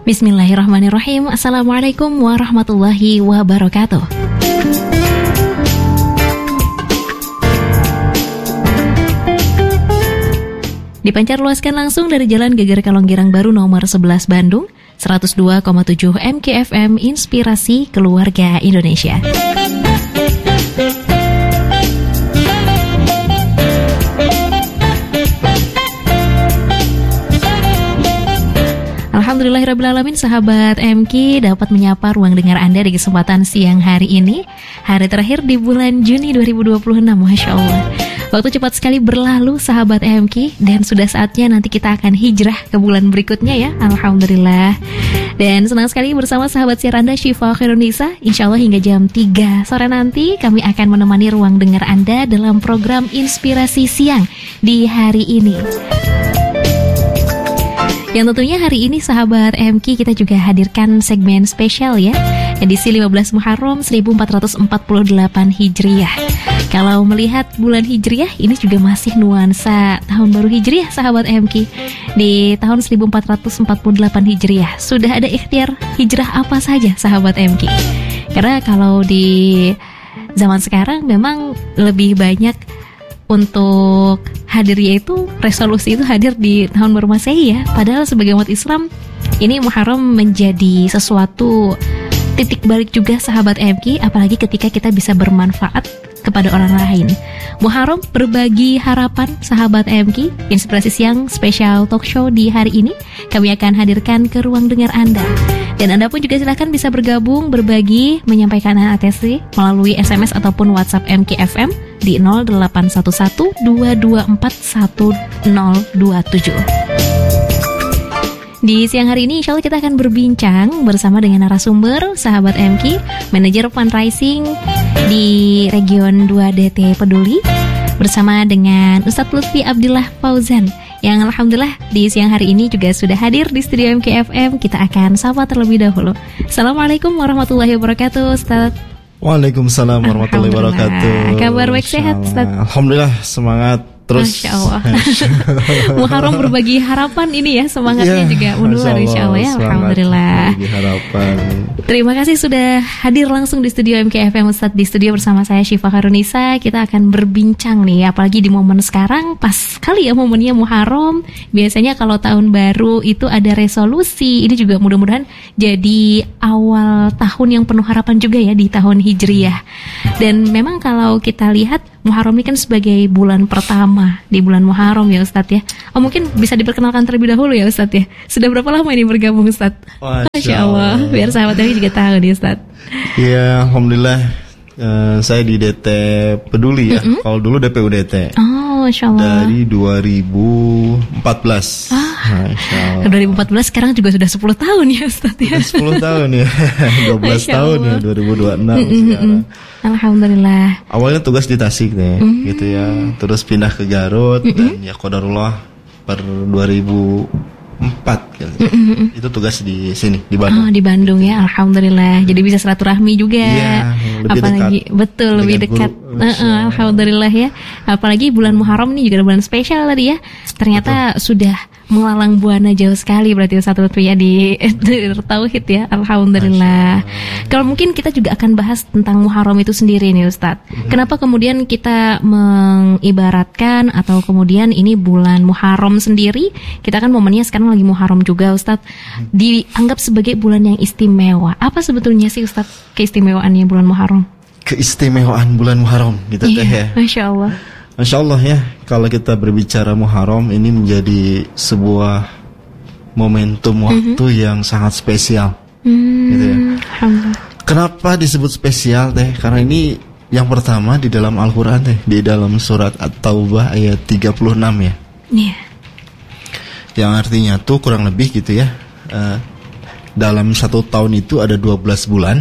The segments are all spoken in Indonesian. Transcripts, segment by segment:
Bismillahirrahmanirrahim. Assalamualaikum warahmatullahi wabarakatuh. Dipancar luaskan langsung dari Jalan Geger Kalonggirang Baru nomor 11 Bandung, 102,7 MKFM Inspirasi Keluarga Indonesia. Alhamdulillahirrabbilalamin, sahabat MK dapat menyapa ruang dengar Anda di kesempatan siang hari ini, hari terakhir di bulan Juni 2026. Masya Allah, waktu cepat sekali berlalu sahabat MK, dan sudah saatnya nanti kita akan hijrah ke bulan berikutnya ya. Alhamdulillah. Dan senang sekali bersama sahabat siar Anda Syifa Khairunisa. Insya Allah hingga jam 3 sore nanti kami akan menemani ruang dengar Anda dalam program Inspirasi Siang di hari ini. Yang tentunya hari ini sahabat MK kita juga hadirkan segmen spesial ya, edisi 15 Muharram 1448 Hijriah. Kalau melihat bulan Hijriah ini juga masih nuansa tahun baru Hijriah sahabat MK. Di tahun 1448 Hijriah sudah ada ikhtiar hijrah apa saja sahabat MK. Karena kalau di zaman sekarang memang lebih banyak untuk hadir, yaitu resolusi itu hadir di tahun baru Masehi ya. Padahal sebagai umat Islam ini Muharram menjadi sesuatu titik balik juga sahabat MK, apalagi ketika kita bisa bermanfaat kepada orang lain. Muharram berbagi harapan sahabat MK. Inspirasi Siang spesial talk show di hari ini kami akan hadirkan ke ruang dengar Anda. Dan Anda pun juga silakan bisa bergabung, berbagi, menyampaikan atensi melalui SMS ataupun WhatsApp MKFM di 0811-224-1027. Di siang hari ini insya Allah kita akan berbincang bersama dengan narasumber sahabat MK, manajer fundraising di Region 2 DT Peduli, bersama dengan Ustadz Lutfi Abdillah Fauzan, yang alhamdulillah di siang hari ini juga sudah hadir di studio MKFM. Kita akan sapa terlebih dahulu. Assalamualaikum warahmatullahi wabarakatuh Ustadz. Waalaikumsalam warahmatullahi wabarakatuh. Kabar baik, sehat Ustadz? Alhamdulillah, semangat terus. Masya Allah. Muharram berbagi harapan ini ya, semangatnya ya, juga menular insya Allah ya. Alhamdulillah. Harapan. Terima kasih sudah hadir langsung di studio MKFM Ustadz. Di studio bersama saya Syifa Khairunisa. Kita akan berbincang nih, apalagi di momen sekarang pas kali ya momennya Muharram. Biasanya kalau tahun baru itu ada resolusi. Ini juga mudah-mudahan jadi awal tahun yang penuh harapan juga ya di tahun Hijriyah. Dan memang kalau kita lihat Muharram ini kan sebagai bulan pertama di bulan Muharram ya Ustadz ya. Oh, mungkin bisa diperkenalkan terlebih dahulu ya Ustadz ya. Sudah berapa lama ini bergabung Ustadz? Masya Allah. Biar sahabat ini juga tahu nih Ustadz. Ya Alhamdulillah, saya di DT Peduli ya. Kalau dulu DPUDT. Oh, Masya Allah. Dari 2014. Masya Allah. 2014 sekarang juga sudah 10 tahun ya Ustadz ya. 10 tahun ya. 12 tahun ya 2026 sekarang. Alhamdulillah. Awalnya tugas di Tasik nih, gitu ya. Terus pindah ke Garut dan ya qadarullah per 2004 gitu. Itu tugas di sini di Bandung. Oh, di Bandung ya. Alhamdulillah. Jadi bisa silaturahmi juga. Iya, apalagi dekat. Betul, lebih dekat. Alhamdulillah ya. Apalagi bulan Muharram ini juga bulan spesial tadi ya. Ternyata sudah melalang buana jauh sekali berarti satu ya di tauhid ya. Alhamdulillah. Kalau mungkin kita juga akan bahas tentang Muharram itu sendiri nih Ustadz. Kenapa kemudian kita mengibaratkan atau kemudian ini bulan Muharram sendiri, kita kan momennya sekarang lagi Muharram juga Ustadz, dianggap sebagai bulan yang istimewa. Apa sebetulnya sih Ustadz keistimewaannya bulan Muharram? Keistimewaan bulan Muharram gitu teh ya. Masya Allah. Masya Allah ya, kalau kita berbicara Muharram ini menjadi sebuah momentum waktu yang sangat spesial, gitu ya. Kenapa disebut spesial teh? Karena ini yang pertama di dalam Al-Quran teh, di dalam surat At-Taubah ayat 36 ya. Iya. Yang artinya tuh kurang lebih gitu ya, dalam satu tahun itu ada 12 bulan,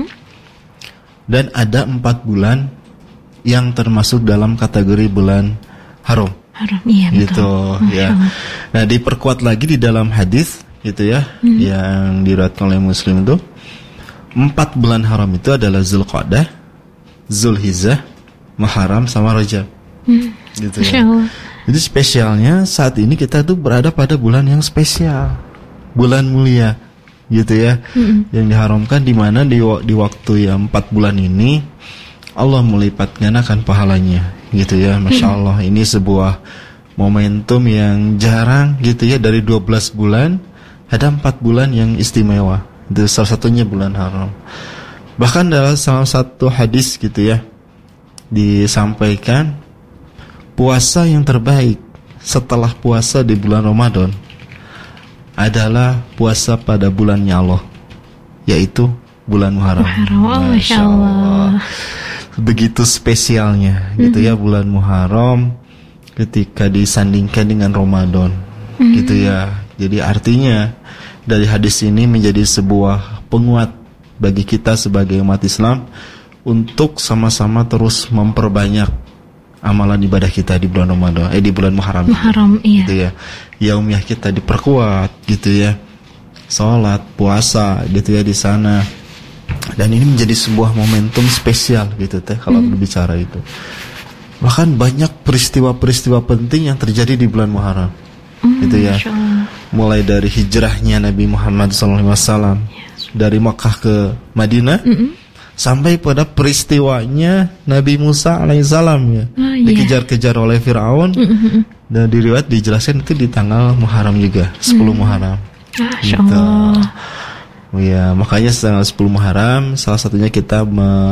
dan ada 4 bulan yang termasuk dalam kategori bulan haram. Haram, iya betul. Gitu ya. Nah, diperkuat lagi di dalam hadis gitu ya, yang diriwayatkan oleh Muslim itu 4 bulan haram itu adalah Zulqa'dah, Zulhijjah, Muharram sama Rajab. Gitu ya. Jadi spesialnya saat ini kita tuh berada pada bulan yang spesial, bulan mulia. gitu ya, yang diharamkan, di mana di waktu yang 4 bulan ini Allah melipat gandakan pahalanya gitu ya. Masya Allah, ini sebuah momentum yang jarang gitu ya. Dari 12 bulan ada 4 bulan yang istimewa. Itu salah satunya bulan haram. Bahkan dalam salah satu hadis gitu ya, disampaikan puasa yang terbaik setelah puasa di bulan Ramadan adalah puasa pada bulannya Allah, yaitu bulan Muharram. Masya Allah. Begitu spesialnya gitu ya bulan Muharram ketika disandingkan dengan Ramadan gitu ya. Jadi artinya dari hadis ini menjadi sebuah penguat bagi kita sebagai umat Islam untuk sama-sama terus memperbanyak amalan ibadah kita di bulan Ramadan, di bulan Muharram. Iya. Gitu ya. Yaumiyah kita diperkuat gitu ya. Salat, puasa gitu ya di sana. Dan ini menjadi sebuah momentum spesial gitu teh kalau berbicara itu. Bahkan banyak peristiwa-peristiwa penting yang terjadi di bulan Muharram. Gitu ya. Mulai dari hijrahnya Nabi Muhammad SAW dari Makkah ke Madinah, sampai pada peristiwanya Nabi Musa alaihissalam ya, dikejar-kejar oleh Fir'aun, dan di riwayat dijelaskan itu di tanggal Muharram juga, 10 Muharram. Masya Gitu. Allah. Ya, makanya tanggal 10 Muharram salah satunya kita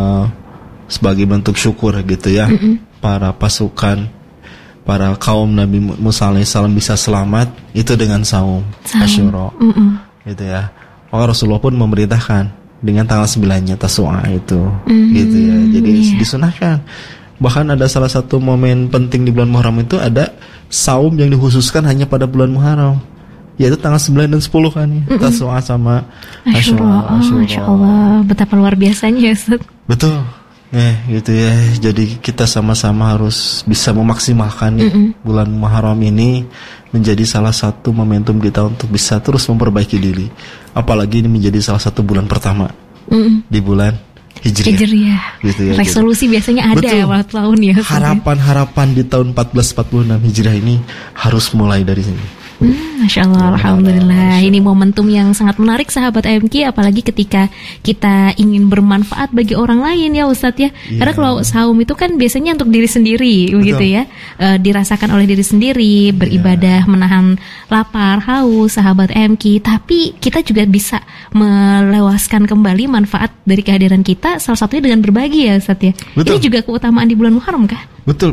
sebagai bentuk syukur gitu ya, para pasukan, para kaum Nabi Musa alaihissalam bisa selamat itu dengan saum Asyura. Gitu ya. Maka Rasulullah pun memerintahkan dengan tanggal 9-nya Tasu'a itu, gitu ya. Jadi disunahkan. Bahkan ada salah satu momen penting di bulan Muharram itu ada saum yang dikhususkan hanya pada bulan Muharram, yaitu tanggal 9 dan 10 kan ya. Tasu'a sama Asyura. Masya Allah, betapa luar biasanya ya Ustaz. Betul. Gitu ya. Jadi kita sama-sama harus bisa memaksimalkan bulan Muharram ini menjadi salah satu momentum kita untuk bisa terus memperbaiki diri. Apalagi ini menjadi salah satu bulan pertama di bulan Hijriah. Gitu ya. Resolusi biasanya ada ya awal tahun ya. Harapan-harapan di tahun 1446 Hijriah ini harus mulai dari sini. Masya Allah, alhamdulillah. Ini momentum yang sangat menarik sahabat AMQ, apalagi ketika kita ingin bermanfaat bagi orang lain ya Ustadz ya. Karena kalau saum itu kan biasanya untuk diri sendiri begitu ya, dirasakan oleh diri sendiri, beribadah, menahan lapar, haus sahabat AMQ. Tapi kita juga bisa melewaskan kembali manfaat dari kehadiran kita, salah satunya dengan berbagi ya Ustadz ya. Ini juga keutamaan di bulan Muharram kah? Betul.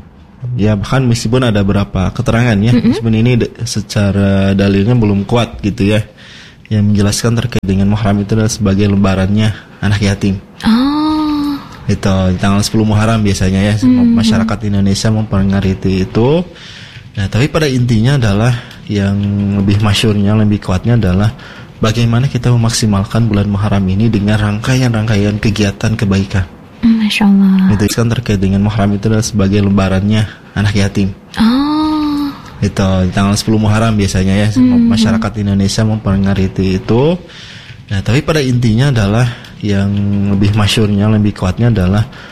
Ya, bahkan meskipun ada beberapa keterangan ya, meskipun ini secara dalilnya belum kuat gitu ya, yang menjelaskan terkait dengan Muharram itu adalah sebagai lebarannya anak yatim. Itu di tanggal 10 Muharram biasanya ya, masyarakat Indonesia memperingati itu. Nah, tapi pada intinya adalah yang lebih masyhurnya, lebih kuatnya adalah bagaimana kita memaksimalkan bulan Muharram ini dengan rangkaian-rangkaian kegiatan kebaikan. Masya Allah. Itu kan terkait dengan Muharram itu adalah sebagai lebarannya anak yatim. Itu di tanggal 10 Muharram biasanya ya, masyarakat Indonesia memperingati itu. Nah, tapi pada intinya adalah yang lebih masyhurnya, lebih kuatnya adalah